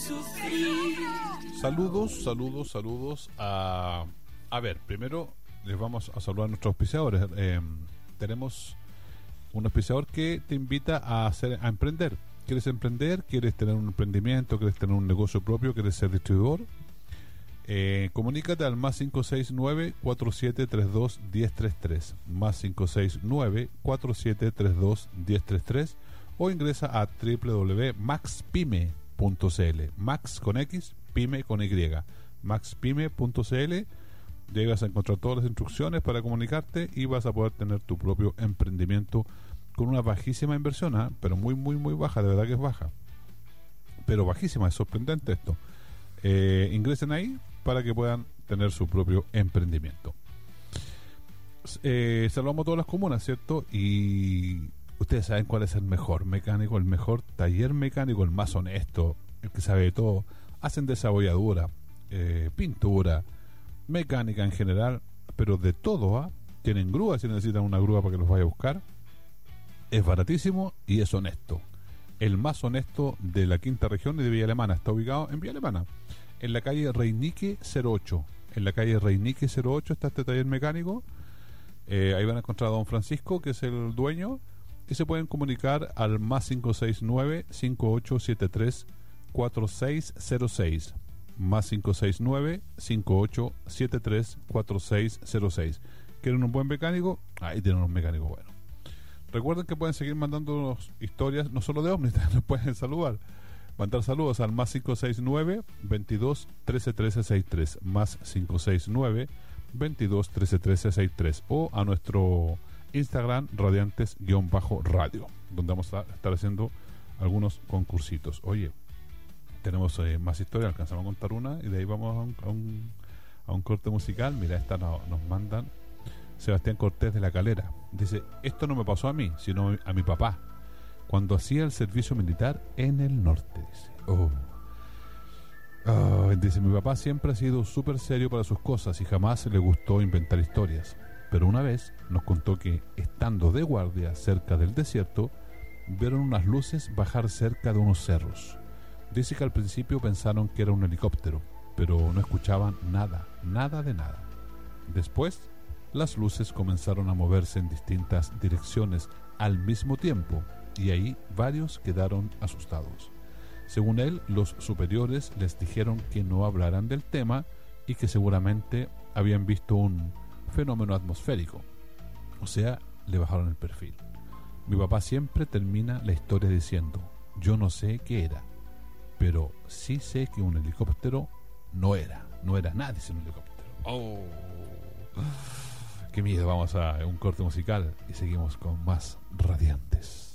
Saludos a ver, primero les vamos a saludar a nuestros auspiciadores. Tenemos un auspiciador que te invita a emprender. ¿Quieres emprender? ¿Quieres tener un emprendimiento? ¿Quieres tener un negocio propio? ¿Quieres ser distribuidor? Comunícate al más 569-4732-1033 más 569-4732-1033 o ingresa a www.maxpyme.cl Max con X, Pyme con Y, maxpyme.cl. Llegas a encontrar todas las instrucciones para comunicarte y vas a poder tener tu propio emprendimiento con una bajísima inversión, pero muy baja, de verdad que es baja, pero bajísima, es sorprendente esto. Ingresen ahí para que puedan tener su propio emprendimiento. Saludamos a todas las comunas, ¿cierto? Y ustedes saben cuál es el mejor mecánico, el mejor taller mecánico, el más honesto, el que sabe de todo. Hacen desabolladura, pintura, mecánica en general, pero de todo, tienen grúa si necesitan una grúa para que los vaya a buscar. Es baratísimo y es honesto. El más honesto de la quinta región y de Villa Alemana. Está ubicado en Villa Alemana, en la calle Reinique 08. En la calle Reinique 08 está este taller mecánico. Ahí van a encontrar a don Francisco, que es el dueño, y se pueden comunicar al más 569-5873-4606 más 569-5873-4606. ¿Quieren un buen mecánico? Ahí tienen un mecánico bueno. Recuerden que pueden seguir mandándonos historias, no solo de ovnis, nos pueden saludar, mandar saludos al más 569-22-13-13-63 más 569-22-13-13-63 o a nuestro Instagram radiantes-radio, donde vamos a estar haciendo algunos concursitos. Oye, tenemos más historias, alcanzamos a contar una y de ahí vamos a un corte musical. Mira, esta nos mandan Sebastián Cortés de La Calera. Dice: esto no me pasó a mí, sino a mi papá, cuando hacía el servicio militar en el norte. Dice, dice, mi papá siempre ha sido súper serio para sus cosas y jamás le gustó inventar historias. Pero una vez nos contó que, estando de guardia cerca del desierto, vieron unas luces bajar cerca de unos cerros. Dice que al principio pensaron que era un helicóptero, pero no escuchaban nada de nada. Después, las luces comenzaron a moverse en distintas direcciones al mismo tiempo, y ahí varios quedaron asustados. Según él, los superiores les dijeron que no hablaran del tema y que seguramente habían visto un fenómeno atmosférico. O sea, le bajaron el perfil. Mi papá siempre termina la historia diciendo: yo no sé qué era, pero sí sé que un helicóptero no era nadie sin un helicóptero. ¡Qué miedo! Vamos a un corte musical y seguimos con más Radiantes.